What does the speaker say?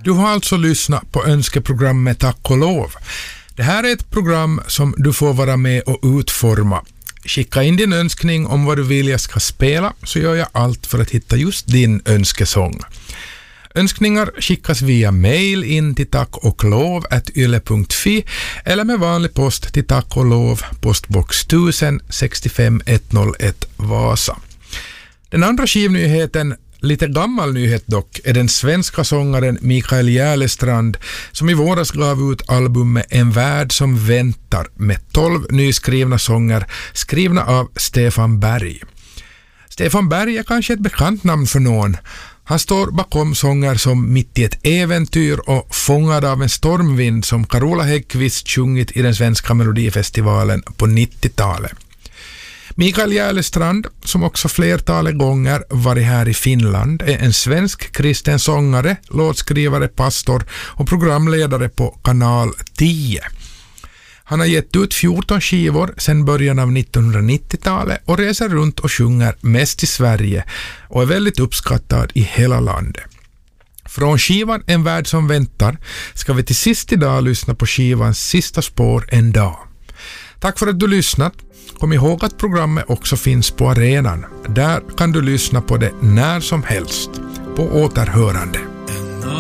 Du har alltså lyssnat på önskeprogrammet Tack och lov. Det här är ett program som du får vara med och utforma. Skicka in din önskning om vad du vill jag ska spela, så gör jag allt för att hitta just din önskesång. Önskningar skickas via mail in till tackoglov@yle.fi eller med vanlig post till Tack och lov, postbox 1000 65 101 Vasa. Den andra skivnyheten, lite gammal nyhet dock, är den svenska sångaren Mikael Järlestrand som i våras gav ut albumet En värld som väntar med 12 nyskrivna sånger skrivna av Stefan Berg. Stefan Berg är kanske ett bekant namn för någon. Han står bakom sånger som Mitt i ett äventyr och Fångad av en stormvind som Carola Häggkvist sjungit i den svenska melodifestivalen på 90-talet. Mikael Järlestrand, som också flertalet gånger varit här i Finland, är en svensk kristen sångare, låtskrivare, pastor och programledare på kanal 10. Han har gett ut 14 skivor sedan början av 1990-talet och reser runt och sjunger mest i Sverige och är väldigt uppskattad i hela landet. Från skivan En värld som väntar ska vi till sist idag lyssna på skivans sista spår En dag. Tack för att du lyssnat. Kom ihåg att programmet också finns på arenan. Där kan du lyssna på det när som helst. På återhörande.